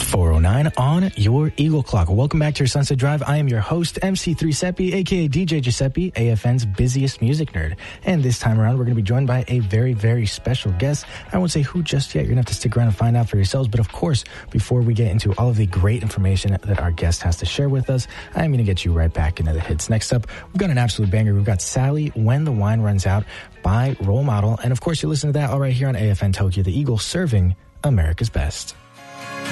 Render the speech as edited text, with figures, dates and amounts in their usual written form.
4:09 on your Eagle Clock. Welcome back to your Sunset Drive. I am your host, MC3 Seppi, a.k.a. DJ Giuseppe, AFN's busiest music nerd. And this time around, we're going to be joined by a very, very special guest. I won't say who just yet. You're going to have to stick around and find out for yourselves. But of course, before we get into all of the great information that our guest has to share with us, I'm going to get you right back into the hits. Next up, we've got an absolute banger. We've got Sally, When the Wine Runs Out by Role Model. And of course, you listen to that all right here on AFN Tokyo, the Eagle serving America's best.